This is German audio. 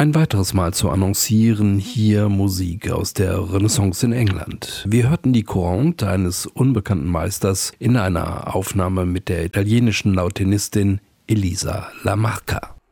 Ein weiteres Mal zu annoncieren, hier Musik aus der Renaissance in England. Wir hörten die Courante eines unbekannten Meisters in einer Aufnahme mit der italienischen Lautinistin Elisa La Marca.